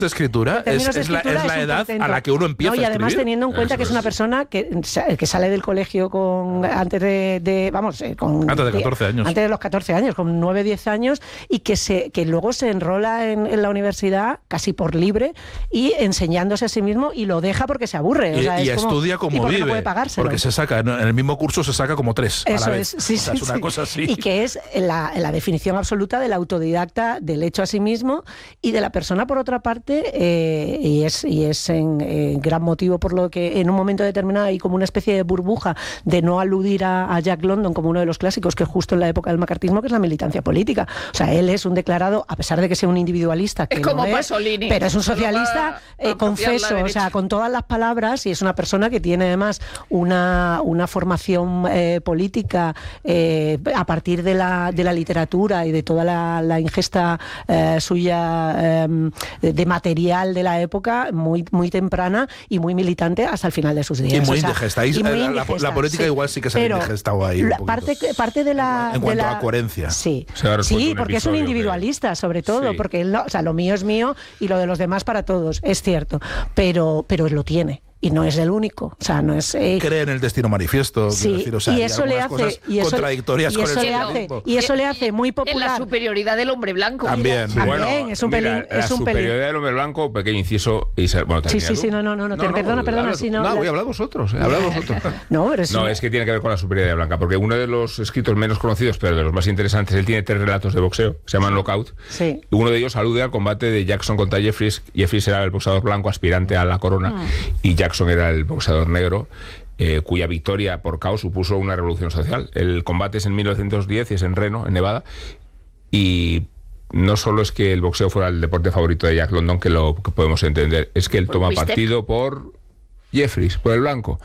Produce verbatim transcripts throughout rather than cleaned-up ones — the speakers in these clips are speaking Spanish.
de escritura es, es, la, es la edad a la que uno empieza no, y a además escribir. teniendo en cuenta Eso que es una persona que, que sale del colegio con antes de, de vamos con antes de catorce años antes de los catorce años, con nueve, diez años, y que se que luego se enrola en, en la universidad casi por libre y enseñándose a sí mismo, y lo deja porque se aburre. Y, o sea, y es como, estudia como y porque vive, no puede pagárselo. porque se saca, en el mismo curso se saca como tres Eso a la vez. Es, sí, o sea, sí, es una sí. cosa así. Y que es la, la definición absoluta del autodidacta, del hecho a sí mismo, y de la persona, por otra parte, eh, y es, y es en, en gran motivo por lo que en un momento determinado hay como una especie de burbuja de no aludir a, a Jack London como uno de los clásicos, que justo en la época del macartismo, que es la militancia política. O sea, él es un declarado, a pesar de que sea un individualista, que es como no Pasolini, es, pero es un socialista eh, confeso, o sea, con todas las palabras, y es una persona que tiene además una, una formación eh, política eh, a partir de la, de la literatura y de toda la, la ingesta eh, suya eh, de, de material de la época, muy, muy temprana y muy militante hasta el final de sus días. Y muy o sea, indigesta. Y y muy la, indigesta, la política sí. igual sí que se ha Pero indigestado ahí. La, parte, parte de la... En cuanto de la, a coherencia. Sí, sí porque es un individualista, que... sobre todo, sí. porque él no, o sea, lo mío es mío y lo de los demás para todos, es cierto, pero, pero él lo tiene. Y no es el único, o sea, no es... Eh... Cree en el destino manifiesto, sí, decir, o sea, y eso le hace... Y eso, contradictorias y con eso el le hace, y eso le hace muy popular. En la superioridad del hombre blanco. También. Mira. Bueno, También, es un pelín... Mira, es la un pelín. superioridad del hombre blanco, pequeño inciso... Y se, bueno, sí, sí, sí, no, no, no, no, no te, perdona, perdona, habla, si no... No, la... voy a hablar vosotros, eh, hablad vosotros. no, pero no, es que tiene que ver con la superioridad blanca, porque uno de los escritos menos conocidos, pero de los más interesantes, él tiene tres relatos de boxeo, se llaman Knockout, sí. y uno de ellos alude al combate de Jackson contra Jeffries. Jeffries era el boxeador blanco aspirante a la corona, mm. y Jackson era el boxeador negro, Eh, cuya victoria por caos supuso una revolución social. El combate es en mil novecientos diez y es en Reno, en Nevada, y no solo es que el boxeo fuera el deporte favorito de Jack London, que lo que podemos entender, es que él toma partido por Jeffries, por el blanco.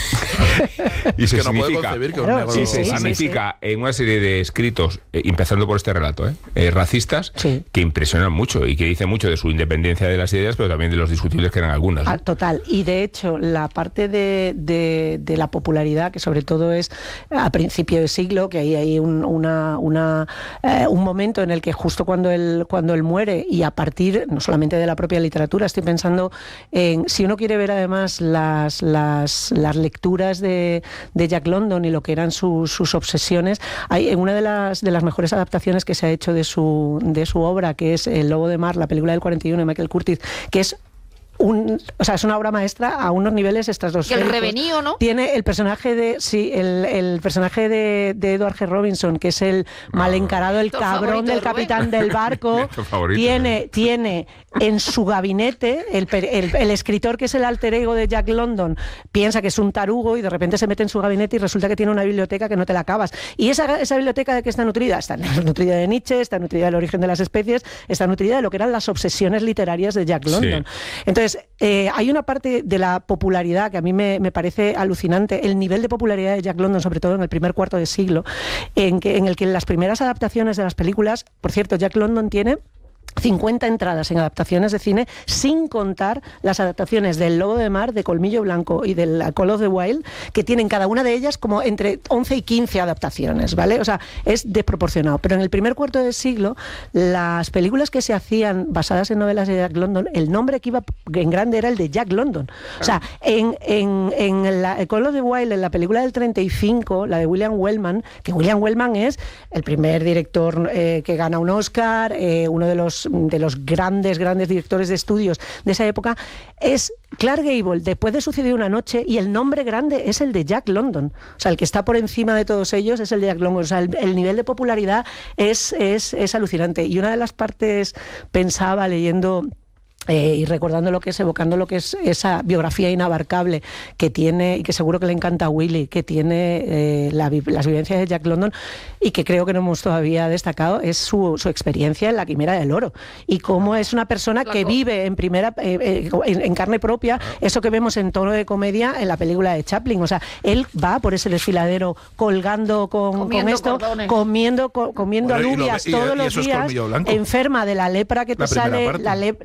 Y se que no puede significa, concebir que claro, un negro... sí, se sí, significa sí, sí. en una serie de escritos, eh, empezando por este relato, eh, eh, racistas, sí. que impresionan mucho y que dicen mucho de su independencia de las ideas, pero también de los discutibles que eran algunas. ¿no? Ah, total. Y de hecho, la parte de, de, de la popularidad, que sobre todo es a principio de siglo, que ahí hay un, una, una, eh, un momento en el que justo cuando él, cuando él muere, y a partir no solamente de la propia literatura, estoy pensando en, si uno quiere ver además las, las, las lecturas de, de Jack London y lo que eran sus, sus obsesiones, hay en una de las, de las mejores adaptaciones que se ha hecho de su, de su obra, que es El Lobo de Mar, la película del cuarenta y uno de Michael Curtiz, que es Un, o sea, es una obra maestra a unos niveles estratosféricos. El revenío, ¿no? Tiene el personaje de, sí, el, el personaje de, de Edward G. Robinson, que es el mal encarado, el cabrón del capitán del barco. favorito, tiene, ¿eh? tiene en su gabinete, el, el, el escritor que es el alter ego de Jack London, piensa que es un tarugo y de repente se mete en su gabinete y resulta que tiene una biblioteca que no te la acabas. ¿Y esa, esa biblioteca de qué está nutrida? Está nutrida de Nietzsche, está nutrida del origen de las especies, está nutrida de lo que eran las obsesiones literarias de Jack London. Sí. Entonces, Eh, hay una parte de la popularidad que a mí me, me parece alucinante, el nivel de popularidad de Jack London, sobre todo en el primer cuarto de siglo, en, que, en el que en las primeras adaptaciones de las películas, por cierto, Jack London tiene cincuenta entradas en adaptaciones de cine, sin contar las adaptaciones del Lobo de Mar, de Colmillo Blanco y del Call of the Wild, que tienen cada una de ellas como entre once y quince adaptaciones, ¿vale? O sea, es desproporcionado. Pero en el primer cuarto de siglo, las películas que se hacían basadas en novelas de Jack London, el nombre que iba en grande era el de Jack London. O sea, en, en, en la Call of the Wild, en la película del treinta y cinco, la de William Wellman, que William Wellman es el primer director eh, que gana un Oscar, eh, uno de los de los grandes, grandes directores de estudios de esa época, es Clark Gable, después de Sucedió una noche, y el nombre grande es el de Jack London. O sea, el que está por encima de todos ellos es el de Jack London. O sea, el, el nivel de popularidad es, es, es alucinante. Y una de las partes, pensaba leyendo... Eh, y recordando lo que es, evocando lo que es esa biografía inabarcable que tiene, y que seguro que le encanta a Willy, que tiene eh, la, las vivencias de Jack London, y que creo que no hemos todavía destacado, es su, su experiencia en la Quimera del Oro, y cómo es una persona que vive en primera eh, eh, en, en carne propia eso que vemos en tono de comedia en la película de Chaplin. O sea, él va por ese desfiladero colgando con, comiendo con esto, cordones. comiendo co, comiendo bueno, alubias y lo, y, todos y los días, enferma de la lepra que te sale, la, le, la lepra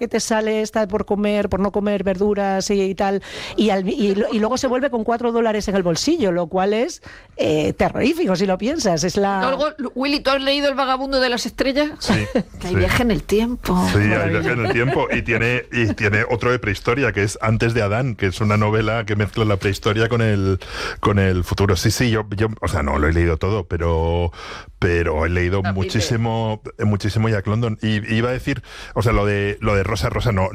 que te sale esta por comer, por no comer verduras y, y tal, y, al, y, y luego se vuelve con cuatro dólares en el bolsillo, lo cual es eh, terrorífico si lo piensas. Es la... Luego, Willy, ¿tú has leído El vagabundo de las estrellas? Sí. Que hay sí. viaje en el tiempo. Sí, hay viaje en el tiempo. Y tiene, y tiene otro de prehistoria, que es Antes de Adán, que es una novela que mezcla la prehistoria con el, con el futuro. Sí, sí, yo, yo, o sea, no lo he leído todo, pero, pero he leído No, muchísimo, muchísimo Jack London. Y iba a decir, o sea, lo de, lo de Rosa Rosa no.